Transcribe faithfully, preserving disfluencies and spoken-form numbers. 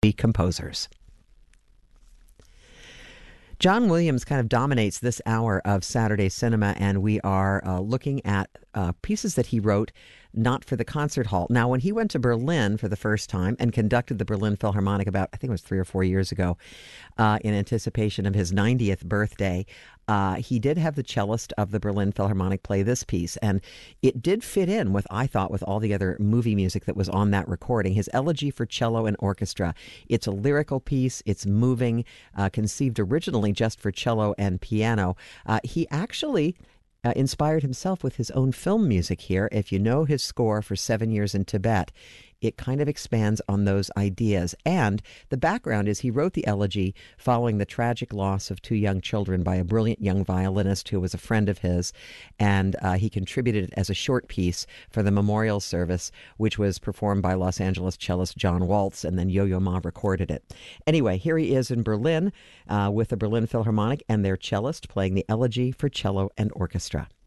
composers. John Williams kind of dominates this hour of Saturday Cinema, and we are uh, looking at uh, pieces that he wrote not for the concert hall. Now, when he went to Berlin for the first time and conducted the Berlin Philharmonic about, I think it was three or four years ago, uh, in anticipation of his ninetieth birthday, uh, he did have the cellist of the Berlin Philharmonic play this piece, and it did fit in with, I thought, with all the other movie music that was on that recording. His Elegy for Cello and Orchestra. It's a lyrical piece. It's moving, uh, conceived originally just for cello and piano. Uh, he actually Uh, inspired himself with his own film music here. If you know his score for Seven Years in Tibet, it kind of expands on those ideas. And the background is he wrote the elegy following the tragic loss of two young children by a brilliant young violinist who was a friend of his. And uh, he contributed it as a short piece for the memorial service, which was performed by Los Angeles cellist John Waltz, and then Yo-Yo Ma recorded it. Anyway, here he is in Berlin uh, with the Berlin Philharmonic and their cellist playing the elegy for cello and orchestra.